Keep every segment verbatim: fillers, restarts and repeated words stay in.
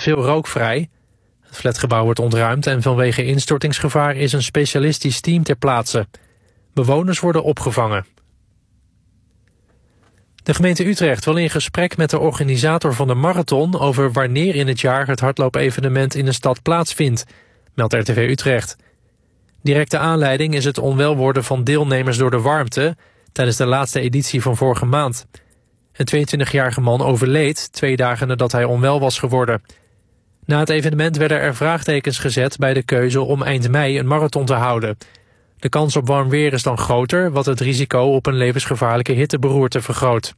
veel rook vrij. Het flatgebouw wordt ontruimd en vanwege instortingsgevaar is een specialistisch team ter plaatse. Bewoners worden opgevangen. De gemeente Utrecht wil in gesprek met de organisator van de marathon over wanneer in het jaar het hardloopevenement in de stad plaatsvindt, meldt R T V Utrecht. Directe aanleiding is het onwel worden van deelnemers door de warmte tijdens de laatste editie van vorige maand. Een tweeëntwintigjarige man overleed twee dagen nadat hij onwel was geworden. Na het evenement werden er vraagtekens gezet bij de keuze om eind mei een marathon te houden. De kans op warm weer is dan groter, wat het risico op een levensgevaarlijke hitteberoerte vergroot.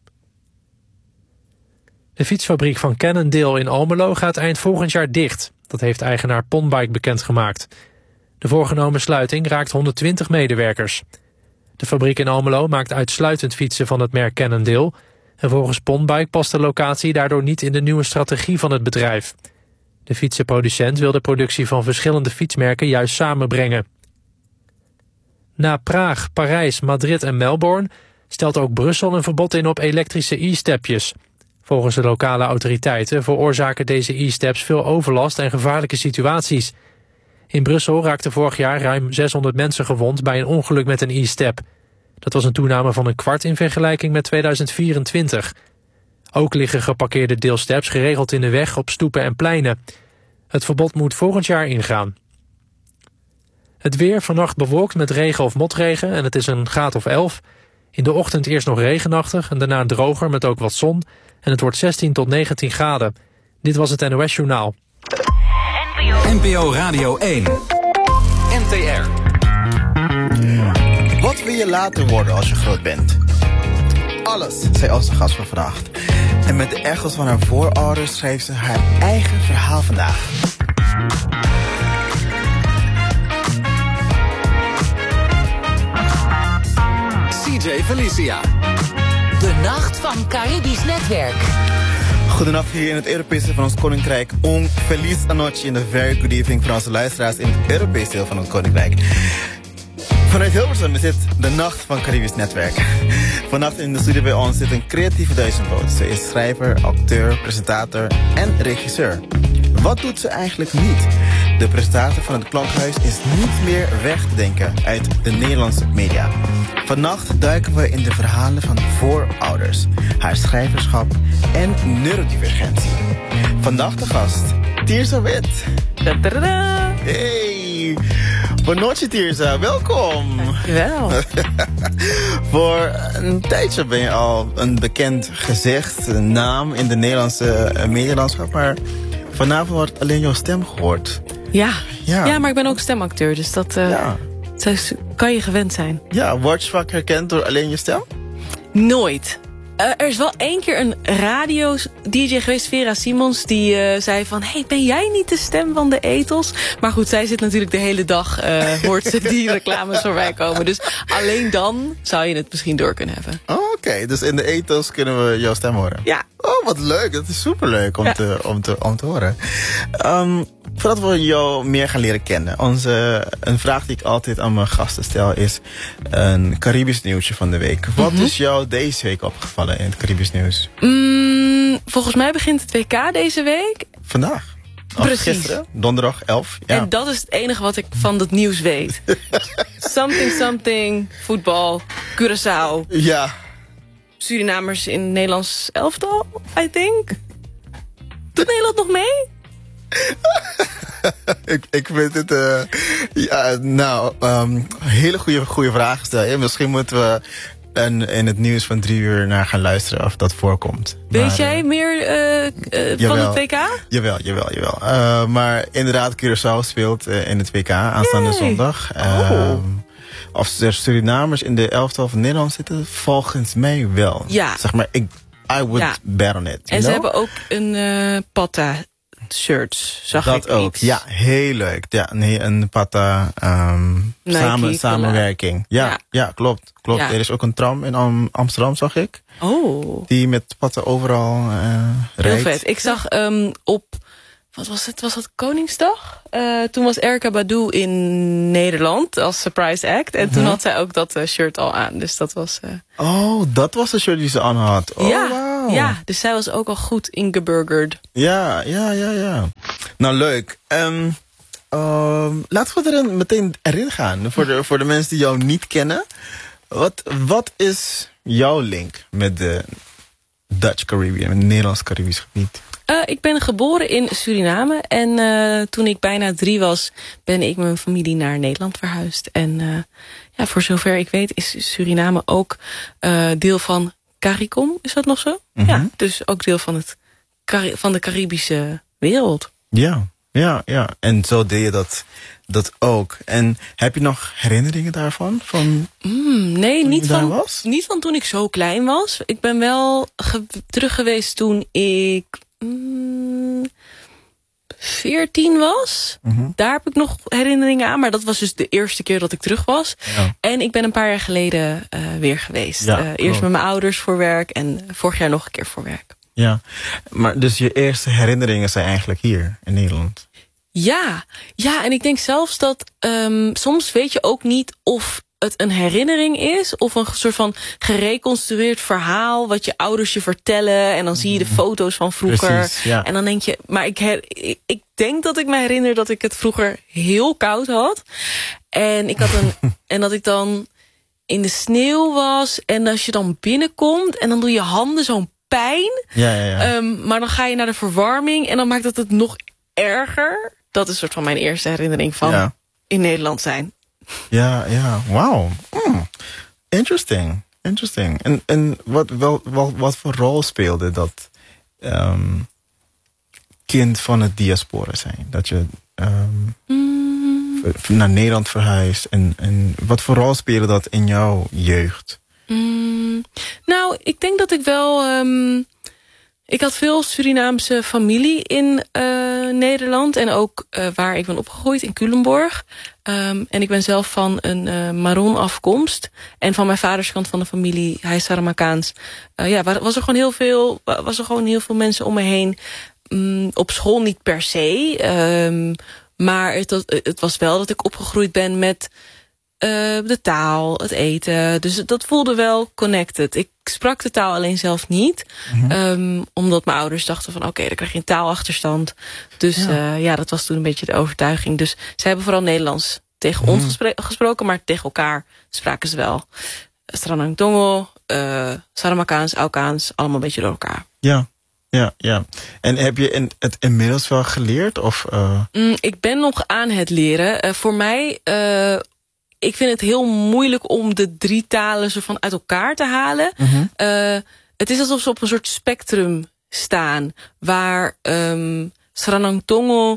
De fietsfabriek van Cannondale in Almelo gaat eind volgend jaar dicht. Dat heeft eigenaar Ponbike bekendgemaakt. De voorgenomen sluiting raakt honderdtwintig medewerkers. De fabriek in Almelo maakt uitsluitend fietsen van het merk Cannondale. En volgens Ponbike past de locatie daardoor niet in de nieuwe strategie van het bedrijf. De fietsenproducent wil de productie van verschillende fietsmerken juist samenbrengen. Na Praag, Parijs, Madrid en Melbourne stelt ook Brussel een verbod in op elektrische e-stepjes. Volgens de lokale autoriteiten veroorzaken deze e-steps veel overlast en gevaarlijke situaties. In Brussel raakten vorig jaar ruim zeshonderd mensen gewond bij een ongeluk met een e-step. Dat was een toename van een kwart in vergelijking met tweeduizend vierentwintig. Ook liggen geparkeerde deelsteps geregeld in de weg op stoepen en pleinen. Het verbod moet volgend jaar ingaan. Het weer vannacht bewolkt met regen of motregen en het is een graad of elf. In de ochtend eerst nog regenachtig en daarna droger met ook wat zon. En het wordt zestien tot negentien graden. Dit was het N O S Journaal. N P O Radio één. N T R. Wat wil je later worden als je groot bent? Alles, zei onze gast gevraagd. En met de echo's van haar voorouders schreef ze haar eigen verhaal vandaag. C J Felicia. De Nacht van Caribisch Netwerk. Goedenacht hier in het Europese van ons Koninkrijk. Un feliz anoche in de very good evening voor onze luisteraars in het Europese deel van ons Koninkrijk. Vanuit Hilversum is dit de Nacht van Caribisch Netwerk. Vannacht in de studio bij ons zit een creatieve duizendpoot. Ze is schrijver, acteur, presentator en regisseur. Wat doet ze eigenlijk niet? De presentator van het Klankhuis is niet meer weg te denken uit de Nederlandse media. Vannacht duiken we in de verhalen van voorouders, haar schrijverschap en neurodivergentie. Vandaag de gast, Tirza Wit. Tadaa. Hey, buonanotte Tirza, welkom. Dankjewel. Voor een tijdje ben je al een bekend gezicht, een naam in de Nederlandse medialandschap, maar vanavond wordt alleen jouw stem gehoord. Ja. Ja. ja, maar ik ben ook stemacteur, dus dat uh, Ja. kan je gewend zijn. Ja, word je vaak herkend door alleen je stem? Nooit. Uh, er is wel één keer een radio-D J geweest, Vera Simons, die uh, zei van, hey, ben jij niet de stem van de Ethos? Maar goed, zij zit natuurlijk de hele dag, uh, hoort ze die reclames voorbij komen. Dus alleen dan zou je het misschien door kunnen hebben. Oh, oké, okay. Dus in de ethos kunnen we jouw stem horen? Ja. Oh, wat leuk. Dat is superleuk om, ja. te, om, te, om te horen. Um, voordat we jou meer gaan leren kennen. Onze, een vraag die ik altijd aan mijn gasten stel is een Caribisch nieuwtje van de week. Wat mm-hmm. is jou deze week opgevallen in het Caribisch nieuws? Mm, volgens mij begint het W K deze week. Vandaag? Of Precies. Gisteren, donderdag elf. Ja. En dat is het enige wat ik van het nieuws weet. something, something, voetbal, Curaçao. Ja. Surinamers in het Nederlands elftal, I think. Doet Nederland nog mee? ik, ik vind het... Uh, ja, nou, um, hele goede, goede vraag stel je. Misschien moeten we en in het nieuws van drie uur naar gaan luisteren of dat voorkomt. Weet maar, jij meer uh, uh, van het W K? Jawel, jawel, jawel. Uh, maar inderdaad, Curaçao speelt uh, in het W K aanstaande Yay. zondag. Uh, oh. Of er Surinamers in de elftal van Nederland zitten, volgens mij wel. Ja. Zeg maar, ik, I would ja. bet on it. En ze hebben ook een uh, Patta shirts, zag dat ik ook. iets. Ja, heel leuk. Ja, nee, een Patta um, samen, samenwerking. Ja, ja. ja, klopt. klopt. Ja. Er is ook een tram in Am Amsterdam, zag ik. Oh. Die met Patta overal uh, rijdt. Heel vet. Ik zag um, op, wat was het? Was dat Koningsdag? Uh, toen was Erykah Badu in Nederland als surprise act. En mm-hmm. toen had zij ook dat uh, shirt al aan. Dus dat was... Uh... Oh, dat was de shirt die ze aan had. Oh, ja. Wow. wauw. Ja, dus zij was ook al goed ingeburgerd. Ja, ja, ja, ja. Nou, leuk. Um, um, laten we er meteen erin gaan. Voor de, voor de mensen die jou niet kennen. Wat, wat is jouw link met de Dutch Caribbean, met het Nederlands-Caribisch gebied? Uh, ik ben geboren in Suriname. En uh, toen ik bijna drie was, ben ik met mijn familie naar Nederland verhuisd. En uh, ja, voor zover ik weet is Suriname ook uh, deel van CARICOM. Is dat nog zo? Mm-hmm. Ja, dus ook deel van, het, van de Caribische wereld. Ja, ja, ja. En zo deed je dat, dat ook. En heb je nog herinneringen daarvan? Van mm, nee, niet van, was? niet van toen ik zo klein was. Ik ben wel ge- terug geweest toen ik mm, veertien was. Mm-hmm. Daar heb ik nog herinneringen aan. Maar dat was dus de eerste keer dat ik terug was. Ja. En ik ben een paar jaar geleden uh, weer geweest. Ja, uh, eerst met mijn ouders voor werk. En vorig jaar nog een keer voor werk. Ja, maar dus je eerste herinneringen zijn eigenlijk hier in Nederland? Ja, ja, en ik denk zelfs dat um, soms weet je ook niet of het een herinnering is of een soort van gereconstrueerd verhaal wat je ouders je vertellen en dan zie je de foto's van vroeger. Precies, ja. En dan denk je, maar ik, her, ik, ik denk dat ik me herinner dat ik het vroeger heel koud had. En ik had een en dat ik dan in de sneeuw was en als je dan binnenkomt en dan doe je handen zo'n pijn. Ja, ja, ja. Um, maar dan ga je naar de verwarming en dan maakt het het nog erger. Dat is een soort van mijn eerste herinnering van ja. in Nederland zijn. Ja, ja, wauw. Mm. Interesting, interesting. En, en wat, wel, wat, wat voor rol speelde dat um, kind van het diaspora zijn? Dat je um, mm. naar Nederland verhuist. En, en wat voor rol speelde dat in jouw jeugd? Mm. Nou, ik denk dat ik wel... Um, ik had veel Surinaamse familie in uh, Nederland. En ook uh, waar ik ben opgegroeid, in Culemborg. Um, en ik ben zelf van een uh, Maron afkomst. En van mijn vaders kant van de familie, hij is Saramakaans. Uh, ja, was er gewoon heel veel, was er gewoon heel veel mensen om me heen. Um, op school niet per se. Um, maar het, het was wel dat ik opgegroeid ben met... Uh, de taal, het eten. Dus dat voelde wel connected. Ik sprak de taal alleen zelf niet. Mm-hmm. Um, omdat mijn ouders dachten van... oké, okay, dan krijg je een taalachterstand. Dus ja. Uh, ja, dat was toen een beetje de overtuiging. Dus ze hebben vooral Nederlands tegen mm-hmm. ons gespre- gesproken... maar tegen elkaar spraken ze wel. Stranang Tongo, uh, Saramakaans, Aukaans... allemaal een beetje door elkaar. Ja. Ja, ja. En heb je het inmiddels wel geleerd? Of, uh... mm, ik ben nog aan het leren. Uh, voor mij... Uh, Ik vind het heel moeilijk om de drie talen zo van uit elkaar te halen. Mm-hmm. Uh, het is alsof ze op een soort spectrum staan. Waar um, Sranang Tongo...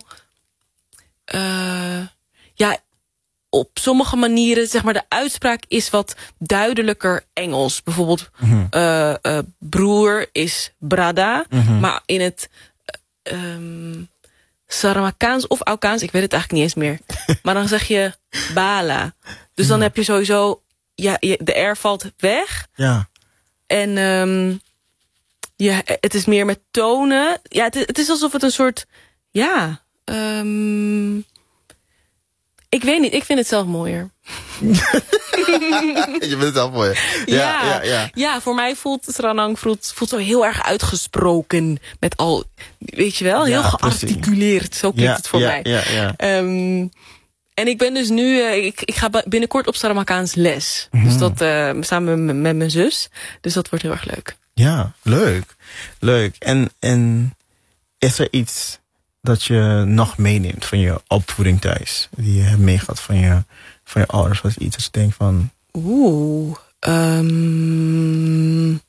Uh, ja, op sommige manieren, zeg maar, de uitspraak is wat duidelijker Engels. Bijvoorbeeld, mm-hmm. uh, uh, broer is brada. Mm-hmm. Maar in het... Uh, um, Saramakaans of Aukaans, ik weet het eigenlijk niet eens meer. Maar dan zeg je bala. Dus dan heb je sowieso... Ja, de R valt weg. Ja. En um, ja, het is meer met tonen. Ja, het is, het is alsof het een soort... Ja... Um, ik weet niet, ik vind het zelf mooier. Je vindt het zelf mooier. Ja, ja, ja, ja. ja, voor mij voelt Sranang voelt, voelt zo heel erg uitgesproken. Met al, weet je wel, heel ja, gearticuleerd. Zo klinkt ja, het voor ja, mij. Ja, ja. Um, en ik ben dus nu, uh, ik, ik ga binnenkort op Saramakaans les. Mm-hmm. Dus dat uh, samen met, met mijn zus. Dus dat wordt heel erg leuk. Ja, leuk. Leuk. En, en is er iets dat je nog meeneemt van je opvoeding thuis? Die je hebt meegehad van je, van je ouders? Was iets dat je denkt van... Oeh. Um,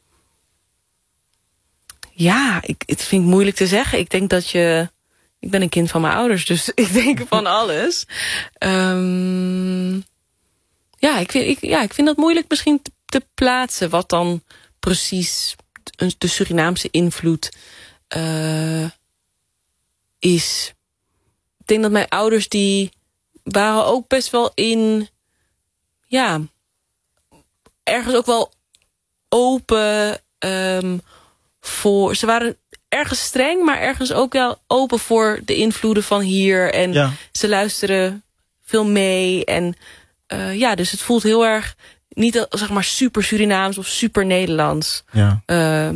ja, ik, het vind ik moeilijk te zeggen. Ik denk dat je... Ik ben een kind van mijn ouders, dus ik denk van alles. Um, ja, ik vind, ik, ja, ik vind dat moeilijk misschien te, te plaatsen. Wat dan precies de Surinaamse invloed uh, is. Ik denk dat mijn ouders die waren ook best wel in... Ja, ergens ook wel open um, voor... Ze waren ergens streng, maar ergens ook wel open voor de invloeden van hier. En ja. Ze luisteren veel mee. En uh, ja, dus het voelt heel erg... Niet zeg maar super Surinaams of super Nederlands. Ja. Um,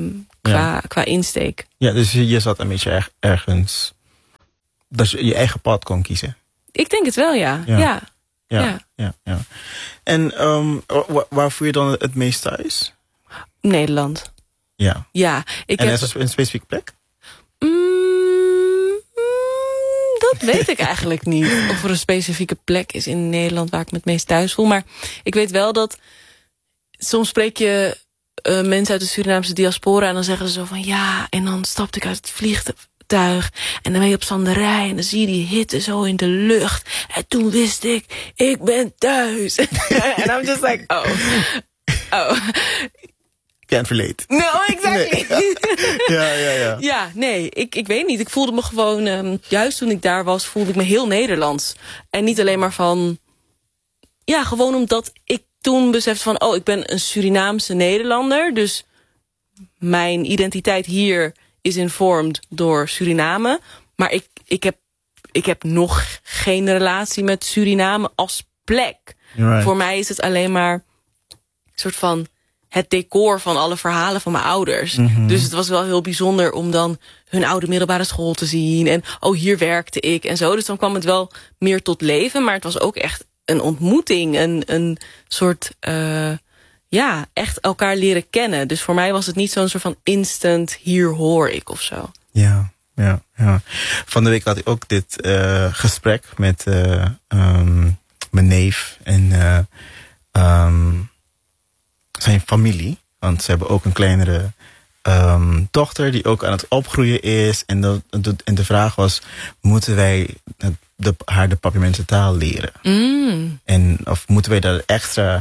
qua, Ja. qua insteek. Ja, dus je, je zat een beetje erg, ergens... Dat je je eigen pad kon kiezen. Ik denk het wel, ja. Ja. Ja. Ja, Ja. ja, ja. En um, waar, waar voel je dan het meest thuis? Nederland. Ja. Ja. Ik En heb... is er een specifieke plek? Mm, mm, dat weet ik eigenlijk niet. Of er een specifieke plek is in Nederland waar ik me het meest thuis voel. Maar ik weet wel dat... Soms spreek je uh, mensen uit de Surinaamse diaspora... en dan zeggen ze zo van ja... en dan stapte ik uit het vliegtuig... en dan ben je op Sanderij... en dan zie je die hitte zo in de lucht. En toen wist ik, ik ben thuis. En I'm just like, oh. Oh. Can't relate. No, exactly. Nee. Ja, ja, ja. Ja, nee, ik, ik weet niet. Ik voelde me gewoon, um, juist toen ik daar was, voelde ik me heel Nederlands. En niet alleen maar van... Ja, gewoon omdat ik toen besefte van... oh, ik ben een Surinaamse Nederlander. Dus mijn identiteit hier is informed door Suriname. Maar ik, ik, heb, ik heb nog geen relatie met Suriname als plek. Right. Voor mij is het alleen maar een soort van... het decor van alle verhalen van mijn ouders. Mm-hmm. Dus het was wel heel bijzonder om dan hun oude middelbare school te zien. En oh, hier werkte ik en zo. Dus dan kwam het wel meer tot leven. Maar het was ook echt een ontmoeting. Een, een soort, uh, ja, echt elkaar leren kennen. Dus voor mij was het niet zo'n soort van instant, hier hoor ik of zo. Ja, ja, ja. Van de week had ik ook dit uh, gesprek met uh, um, mijn neef en uh, um, zijn familie. Want ze hebben ook een kleinere um, dochter die ook aan het opgroeien is. En de, de, en de vraag was, moeten wij de, haar de Papiamense taal leren? Mm. En of moeten wij daar extra,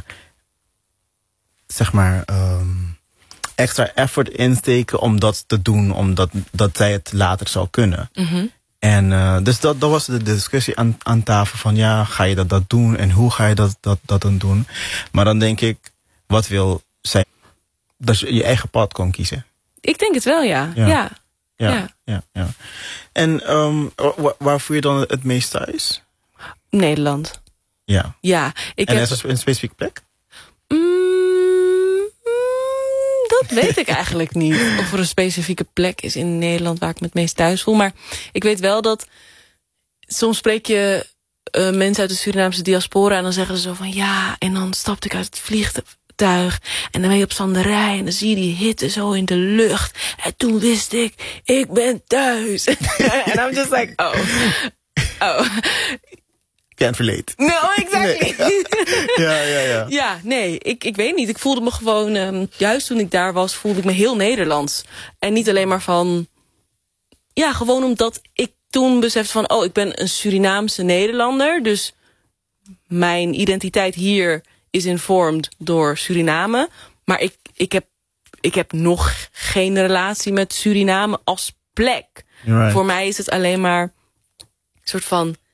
zeg maar, um, extra effort insteken om dat te doen, omdat dat zij het later zou kunnen? Mm-hmm. En uh, dus dat, dat was de discussie aan, aan tafel van, ja, ga je dat, dat doen en hoe ga je dat, dat, dat dan doen? Maar dan denk ik, wat wil zij? Dat je je eigen pad kon kiezen. Ik denk het wel, ja. Ja. Ja. Ja, Ja. ja, ja. En um, waar, waar voel je dan het meest thuis? Nederland. Ja. Ja. Ik En heb... is er een specifieke plek? Mm, mm, dat weet ik eigenlijk niet. Of er een specifieke plek is in Nederland waar ik me het meest thuis voel. Maar ik weet wel dat... Soms spreek je uh, mensen uit de Surinaamse diaspora... en dan zeggen ze zo van ja... en dan stapte ik uit het vliegtuig... en dan ben je op Sanderij... en dan zie je die hitte zo in de lucht. En toen wist ik, ik ben thuis. En I'm just like, oh. Oh. Can't relate. No, exactly. Nee. Ja, ja, ja. Ja, nee, ik, ik weet niet. Ik voelde me gewoon, um, juist toen ik daar was, voelde ik me heel Nederlands. En niet alleen maar van... Ja, gewoon omdat ik toen besefte van... oh, ik ben een Surinaamse Nederlander. Dus mijn identiteit hier is informed door Suriname. Maar ik, ik, heb, ik heb nog geen relatie met Suriname als plek. Right. Voor mij is het alleen maar een soort van...